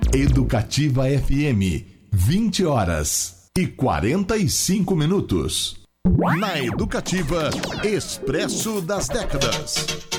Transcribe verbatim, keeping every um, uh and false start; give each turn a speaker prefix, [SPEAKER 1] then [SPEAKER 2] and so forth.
[SPEAKER 1] Educativa F M, vinte horas e quarenta e cinco minutos. Na Educativa, Expresso das Décadas.